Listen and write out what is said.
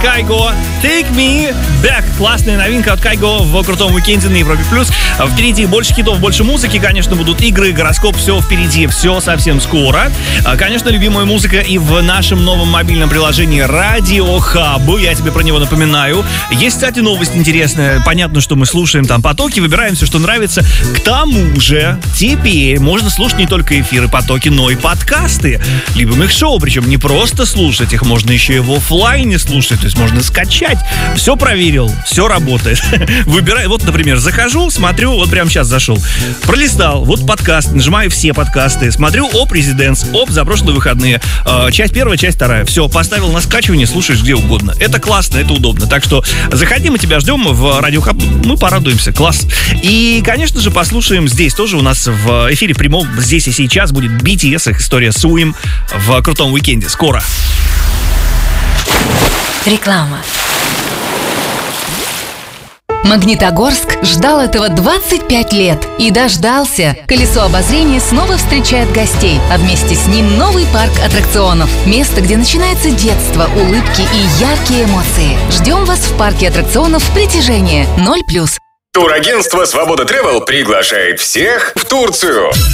Кайго, Take Me Back. Классная новинка от Кайго в крутом уикенде на Европе+. Впереди больше хитов, больше музыки. Конечно, будут игры, гороскоп. Все впереди, все совсем скоро. Конечно, любимая музыка и в нашем новом мобильном приложении Radio Hub. Я тебе про него напоминаю. Есть, кстати, новость интересная. Понятно, что мы слушаем там потоки, выбираем все, что нравится. К тому же, теперь можно слушать не только эфиры потоки, но и подкасты любимых шоу. Причем не просто слушать их, можно еще и в офлайне слушать. То есть можно скачать. Все проверил, все работает. Выбирай. Вот, например, захожу, смотрю, вот прямо сейчас зашел. Пролистал, вот подкаст, нажимаю все подкасты. Смотрю, Президентс, за прошлые выходные. Часть первая, часть вторая. Все, поставил на скачивание, слушаешь где угодно. Это классно, это удобно. Так что заходи, мы тебя ждем в Radio Hub. Мы порадуемся, класс. И, конечно же, послушаем здесь тоже у нас в эфире прямом здесь и сейчас будет BTS, их история Swim в крутом уикенде. Скоро. Реклама. Магнитогорск ждал этого 25 лет и дождался. Колесо обозрения снова встречает гостей, а вместе с ним новый парк аттракционов. Место, где начинается детство, улыбки и яркие эмоции. Ждем вас в парке аттракционов «Притяжение» 0+. Турагентство «Свобода Тревел» приглашает всех в Турцию.